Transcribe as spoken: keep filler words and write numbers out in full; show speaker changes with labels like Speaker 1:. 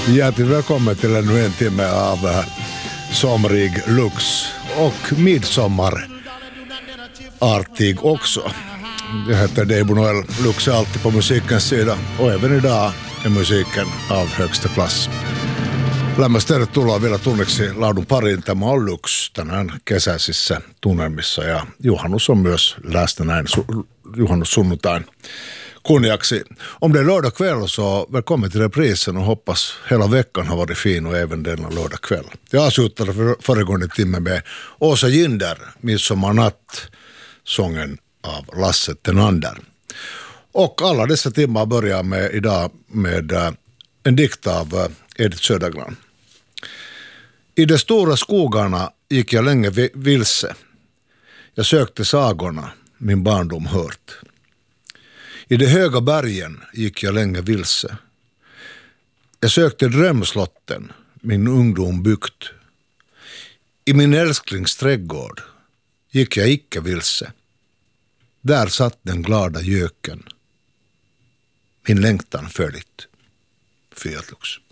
Speaker 1: Hjärtligt välkommen till ännu en timme av uh, somrig lux och midsommarartig också. Jag heter Deibo Noel. Lux är alltid på musikens sida och även idag är musiken av högsta klass. Lämmästä tervetuloa vielä tunneksi laadun pariin. Tämä on Lux tänään kesäisissä tunnelmissa ja juhannus on myös läsnä näin su- juhannussunnuntain kunniaksi. Om det är lördag kväll så välkommen till reprisen och hoppas hela veckan har varit fin och även denna lördag kväll. Jag avslutade för, föregående timme med Åsa Ginder, Midsommarnatt, sången av Lasse Tenander. Och alla dessa timmar börjar med idag med uh, en dikt av uh, Edith Södergran. I de stora skogarna gick jag länge vilse. Jag sökte sagorna min barndom hört. I de höga bergen gick jag länge vilse. Jag sökte drömslotten min ungdom byggt. I min älsklings trädgård gick jag icke vilse. Där satt den glada göken. Min längtan följt. Fiat Lux.